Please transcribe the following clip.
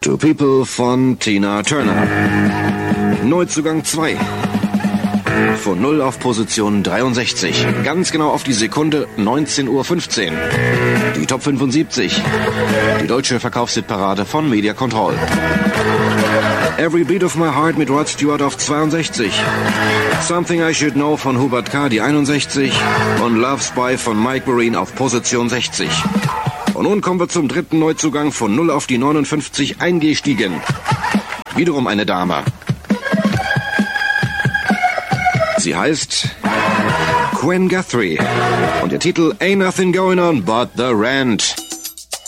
To People von Tina Turner. Neuzugang 2. Von 0 auf Position 63. Ganz genau auf die Sekunde 19:15 Uhr. Die Top 75. Die deutsche Verkaufshitparade von Media Control. Every Beat of My Heart mit Rod Stewart auf 62. Something I Should Know von Hubert K. die 61. Und Love Spy von Mike Marine auf Position 60. Und nun kommen wir zum dritten Neuzugang, von 0 auf die 59 eingestiegen. Wiederum eine Dame. Sie heißt Gwen Guthrie und der Titel Ain't Nothing Going On But The Rent.